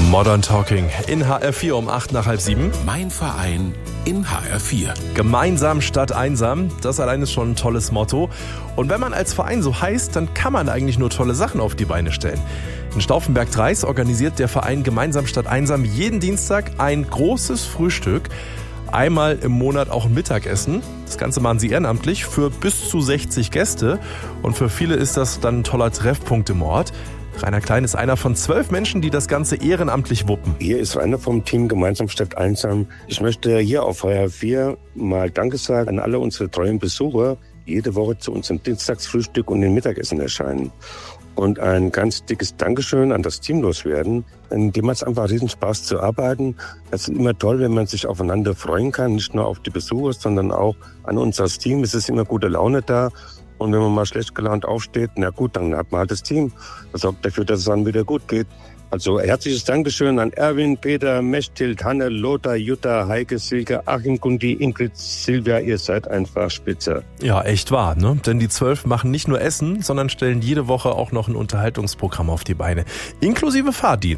Modern Talking in HR4 um 7:08. Mein Verein in HR4. Gemeinsam statt einsam, das allein ist schon ein tolles Motto. Und wenn man als Verein so heißt, dann kann man eigentlich nur tolle Sachen auf die Beine stellen. In Stauffenberg-Dreis organisiert der Verein Gemeinsam statt einsam jeden Dienstag ein großes Frühstück. Einmal im Monat auch ein Mittagessen. Das Ganze machen sie ehrenamtlich für bis zu 60 Gäste. Und für viele ist das dann ein toller Treffpunkt im Ort. Rainer Klein ist einer von 12 Menschen, die das Ganze ehrenamtlich wuppen. Hier ist Rainer vom Team Gemeinsam statt einsam. Ich möchte hier auf HR4 mal Danke sagen an alle unsere treuen Besucher, die jede Woche zu unserem Dienstagsfrühstück und dem Mittagessen erscheinen. Und ein ganz dickes Dankeschön an das Team loswerden. Denn dem hat es einfach riesen Spaß zu arbeiten. Es ist immer toll, wenn man sich aufeinander freuen kann. Nicht nur auf die Besucher, sondern auch an uns als Team. Es ist immer gute Laune da. Und wenn man mal schlecht gelaunt aufsteht, na gut, dann hat man halt das Team. Das sorgt dafür, dass es dann wieder gut geht. Also herzliches Dankeschön an Erwin, Peter, Mechthild, Hanne, Lothar, Jutta, Heike, Silke, Achim, Gundi, Ingrid, Silvia. Ihr seid einfach spitze. Ja, echt wahr, ne? Denn die 12 machen nicht nur Essen, sondern stellen jede Woche auch noch ein Unterhaltungsprogramm auf die Beine. Inklusive Fahrdienst.